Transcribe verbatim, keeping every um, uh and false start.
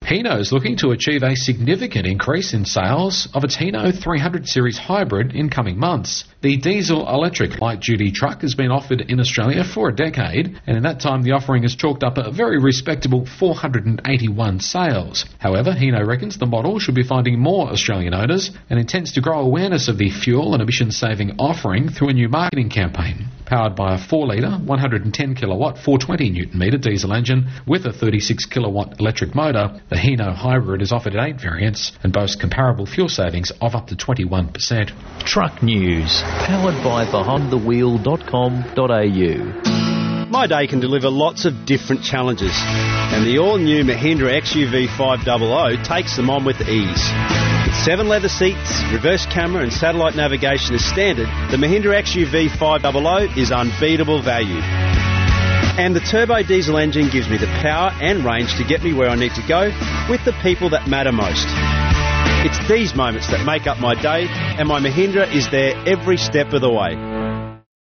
Hino is looking to achieve a significant increase in sales of its Hino three hundred series hybrid in coming months. The diesel-electric light-duty truck has been offered in Australia for a decade, and in that time the offering has chalked up a very respectable four hundred eighty-one sales. However, Hino reckons the model should be finding more Australian owners and intends to grow awareness of the fuel and emission-saving offering through a new marketing campaign. Powered by a four litre, one hundred ten kilowatt, four hundred twenty newton metre diesel engine with a thirty-six kilowatt electric motor, the Hino hybrid is offered in eight variants and boasts comparable fuel savings of up to twenty-one percent. Truck News, powered by behind the wheel dot com dot a u. My day can deliver lots of different challenges, and the all-new Mahindra X U V five hundred takes them on with ease. With seven leather seats, reverse camera and satellite navigation as standard, the Mahindra X U V five hundred is unbeatable value. And the turbo diesel engine gives me the power and range to get me where I need to go with the people that matter most. It's these moments that make up my day, and my Mahindra is there every step of the way.